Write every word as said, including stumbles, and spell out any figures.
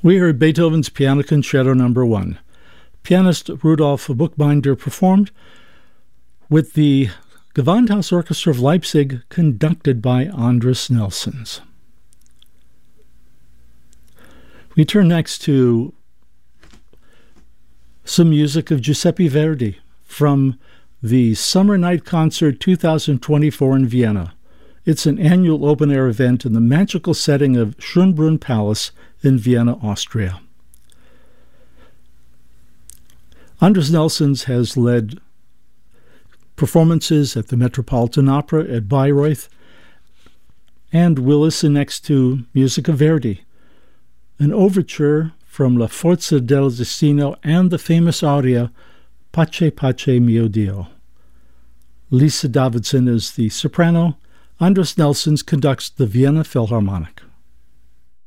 We heard Beethoven's Piano Concerto Number One. Pianist Rudolf Buchbinder performed with the Gewandhaus Orchestra of Leipzig, conducted by Andris Nelsons. We turn next to some music of Giuseppe Verdi from the Summer Night Concert two thousand twenty-four in Vienna. It's an annual open-air event in the magical setting of Schönbrunn Palace in Vienna, Austria. Andris Nelsons has led performances at the Metropolitan Opera at Bayreuth, and we'll listen next to music of Verdi, an overture from La Forza del Destino and the famous aria Pace Pace Mio Dio. Lisa Davidson is the soprano. Andris Nelsons conducts the Vienna Philharmonic.